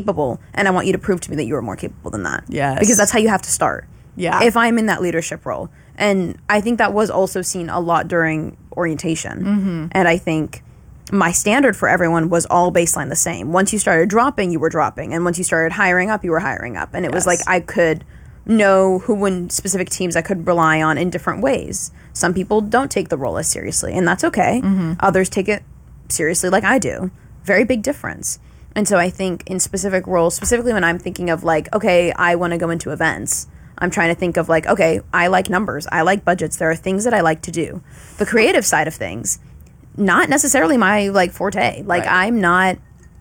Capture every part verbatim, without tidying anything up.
capable, and I want you to prove to me that you are more capable than that. Yes. Because that's how you have to start. Yeah. If I'm in that leadership role. And I think that was also seen a lot during orientation. Mm-hmm. And I think my standard for everyone was all baseline the same. Once you started dropping, you were dropping. And once you started hiring up, you were hiring up. And it yes. was like I could know who in specific teams I could rely on in different ways. Some people don't take the role as seriously, and that's okay. Mm-hmm. Others take it seriously like I do. Very big difference. And so I think in specific roles, specifically when I'm thinking of like, okay, I want to go into events, I'm trying to think of like, okay, I like numbers. I like budgets. There are things that I like to do. The creative side of things, not necessarily my like forte. Like right. I'm not,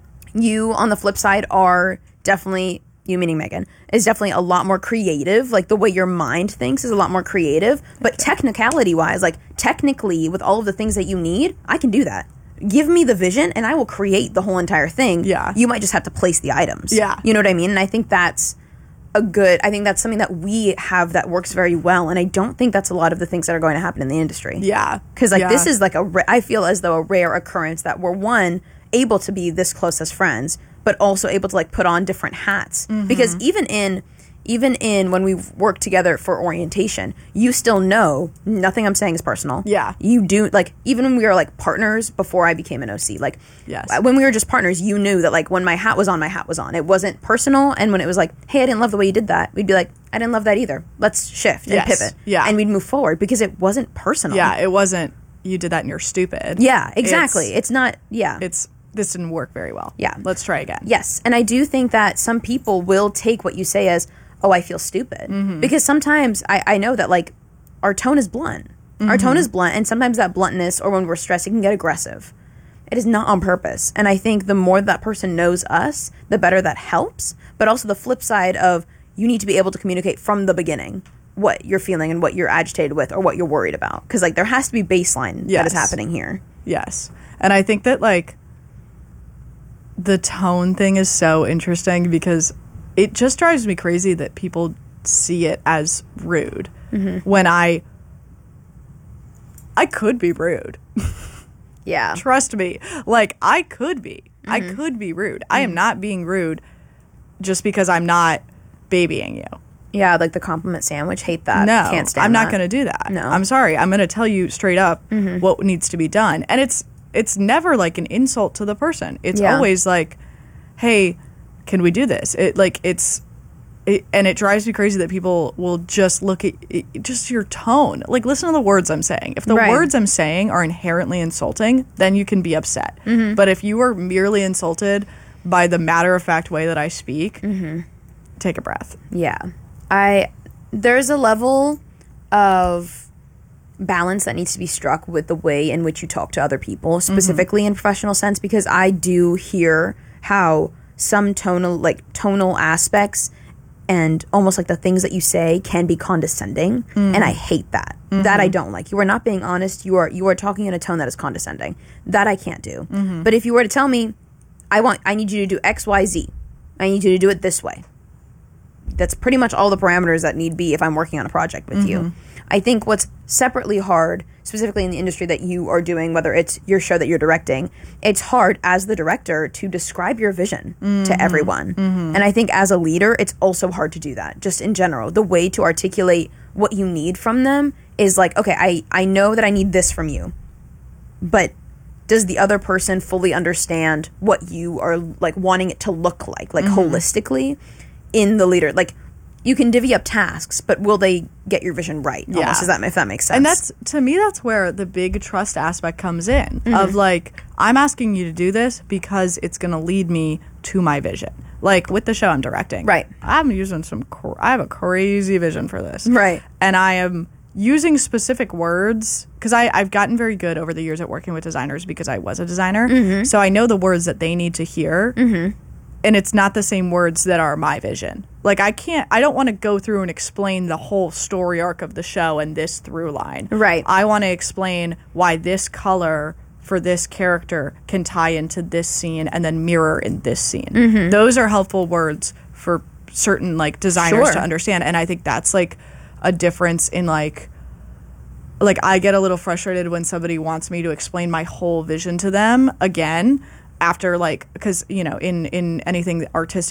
you on the flip side are definitely, you meaning Megan, is definitely a lot more creative. Like the way your mind thinks is a lot more creative. But technicality wise, like technically with all of the things that you need, I can do that. Give me the vision and I will create the whole entire thing. Yeah. You might just have to place the items. Yeah. You know what I mean? And I think that's a good, I think that's something that we have that works very well. And I don't think that's a lot of the things that are going to happen in the industry. Yeah. Because like yeah. this is like a, ra- I feel as though a rare occurrence that we're one, able to be this close as friends, but also able to like put on different hats. Mm-hmm. Because even in, even in when we've worked together for orientation, you still know nothing I'm saying is personal. Yeah. You do, like, even when we were like partners before I became an O C, like, yes. when we were just partners, you knew that like when my hat was on, my hat was on. It wasn't personal. And when it was like, hey, I didn't love the way you did that, we'd be like, I didn't love that either. Let's shift and yes. pivot. Yeah. And we'd move forward because it wasn't personal. Yeah. It wasn't, you did that and you're stupid. Yeah, exactly. It's, it's not, yeah. It's, this didn't work very well. Yeah. Let's try again. Yes. And I do think that some people will take what you say as, oh, I feel stupid. Mm-hmm. Because sometimes I, I know that, like, our tone is blunt. Mm-hmm. Our tone is blunt, and sometimes that bluntness, or when we're stressed, it can get aggressive. It is not on purpose. And I think the more that person knows us, the better that helps. But also the flip side of, you need to be able to communicate from the beginning what you're feeling and what you're agitated with or what you're worried about. Because, like, there has to be baseline yes. that is happening here. Yes. And I think that, like, the tone thing is so interesting because it just drives me crazy that people see it as rude mm-hmm. when I I could be rude. Yeah. Trust me. Like, I could be. Mm-hmm. I could be rude. Mm-hmm. I am not being rude just because I'm not babying you. Yeah, like the compliment sandwich. Hate that. No, Can't stand I'm not that. going to do that. No. I'm sorry. I'm going to tell you straight up mm-hmm. what needs to be done. And it's it's never like an insult to the person. It's yeah. always like, hey, can we do this? It like it's it, and it drives me crazy that people will just look at it, just your tone. Like, listen to the words I'm saying. If the right. words I'm saying are inherently insulting, then you can be upset. Mm-hmm. But if you are merely insulted by the matter-of-fact way that I speak, mm-hmm. take a breath. Yeah. I there's a level of balance that needs to be struck with the way in which you talk to other people, specifically mm-hmm. in professional sense, because I do hear how some tonal like tonal aspects and almost like the things that you say can be condescending, mm. and I hate that. Mm-hmm. That I don't like. You are not being honest. You are you are talking in a tone that is condescending. That I can't do. Mm-hmm. But if you were to tell me, I want I need you to do X, Y, Z. I need you to do it this way. That's pretty much all the parameters that need be if I'm working on a project with mm-hmm. you. I think what's separately hard, specifically in the industry that you are doing, whether it's your show that you're directing, it's hard as the director to describe your vision mm-hmm. to everyone. Mm-hmm. And I think as a leader, it's also hard to do that, just in general. The way to articulate what you need from them is like, okay, I, I know that I need this from you, but does the other person fully understand what you are like wanting it to look like, like mm-hmm. holistically in the leader? Like, you can divvy up tasks, but will they get your vision right? Yeah. Almost, if that, if that makes sense. And that's, to me, that's where the big trust aspect comes in. Mm-hmm. Of like, I'm asking you to do this because it's going to lead me to my vision. Like with the show I'm directing. Right. I'm using some, cr- I have a crazy vision for this. Right. And I am using specific words, because I've gotten very good over the years at working with designers because I was a designer. Mm-hmm. So I know the words that they need to hear. Mm-hmm. And it's not the same words that are my vision. Like, I can't, I don't want to go through and explain the whole story arc of the show and this through line. Right. I want to explain why this color for this character can tie into this scene and then mirror in this scene. Mm-hmm. Those are helpful words for certain, like, designers sure. to understand. And I think that's, like, a difference in, like, like, I get a little frustrated when somebody wants me to explain my whole vision to them again. After, like, because, you know, in, in anything artistic,